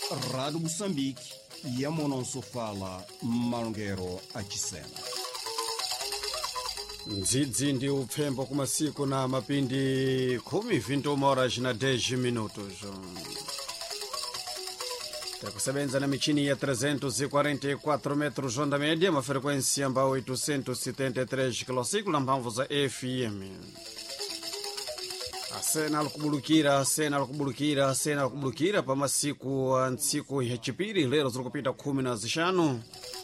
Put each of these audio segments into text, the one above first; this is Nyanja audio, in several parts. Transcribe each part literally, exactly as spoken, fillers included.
Rádio Moçambique e a Mononso fala Malungero achisena. Ndzidzi ndi upfembo kumasiku na mapindi khumi vinto horas na dez minutos. Takusebenza na michini ya trezentos e quarenta e quatro metros onda média, uma frequência amba oitocentos e setenta e três km na mphamvu za F M. Asena alikubulukira, asena alikubulukira, asena alikubulukira pa masiku a ntsiku ya chipiri lero zikupita khumi na zishanu.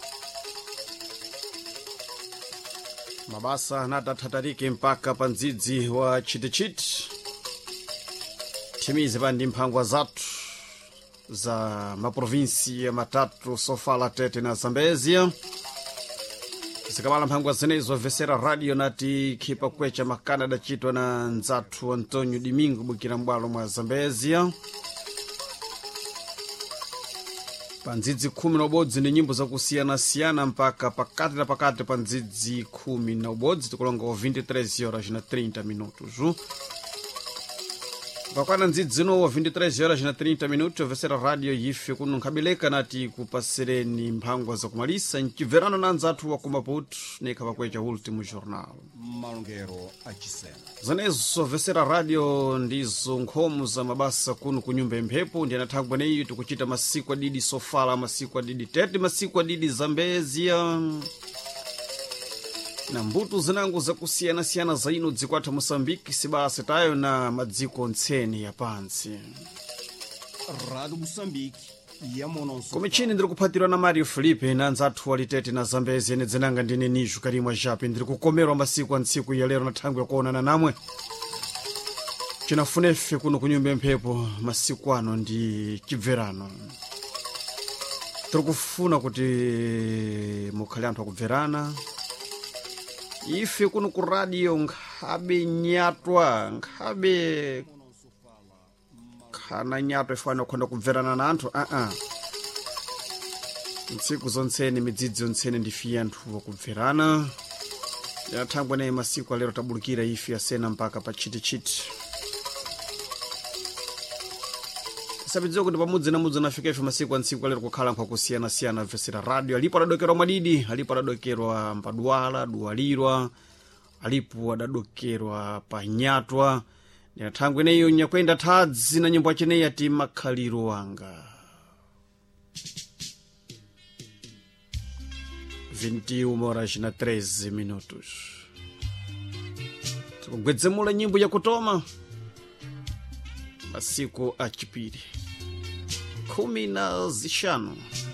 Mabasa natathatarike mpaka pa ndzidzi wa chitichiti. Timize pandi mphangwa zathu za maprovinsia matatu Sofala, Tete na Zambezia. Zikamala mphangwa zinezo vesera radio nati khipa kwecha makanada chitwa na nzathu Antonio Domingo bukira mbwalo mwa Zambezia. Pandzidzi khumi na ubodzi ni nyimbo za kusiyana siyana mpaka pakati na pakati pandzidzi khumi na ubodzi tikulonga vinte e três horas na trinta minutos. Pakwana ndzidzi no vinte e três horas na trinta minutos vesera radio yife kuno nkhabileka nati kupasireni mphangwa za kumalisa nchiverano na nzathu wa kumaputu nekha pakwecha último jornal Malungero achisena. Zanezo vesera radio ndizo nkhomu za mabasa kuno kunyumba mphepo ndi anathangwa neyo tikuchita masiku adidi Sofala, masiku adidi Tete, masiku adidi Zambezia na mbuto zinango za kusiyana siyana zaino dzikwatha Moçambique sibasa tayo na madziko ntseni ya pansi. Rádio Moçambique e a Mononso. Komichini ndiri kuphatirwa na Mario Felipe na nzathu wa Tete na Zambezia ne dzinanga ndine Nishu Karimwa Japi ndiri kukomerwa masiku a ntsiku ya lero na thangwe ya kuonana namwe. Chinafunefe kuno kunyumba mphepo masiku ano ndi chibverano. Tiri kufuna kuti mukhale anthu akubverana. Ife kuno ku radio nkhabe nyatwa, nkhabe khana nyatwa ifana kukhonda kubverana na anthu, a-a. Ntsiku zontsene, midzidzi yontsene ndifiye anthu wakubverana. Yanathangwa naye masiku alero tabulukira ife asena mpaka pa chitichiti. Sabidziwa kuti pamudzi na mudzi nafika ife masiku a ntsiku alero kukhala nkha kusiyana siyana vesera radio. Alipo adadokerwa Mwadidi, alipo adadokerwa Mpadwala, Aduwalirwa, alipo adadokerwa Panyatwa. Yanathangwa neyo nyakwenda thadzi na nyimbo acheneyi ati makhaliro wanga. vinte e uma horas na treze minutos. Tikugwedzemula nyimbo ya kutoma masiku a chipiri khumi na zishanu.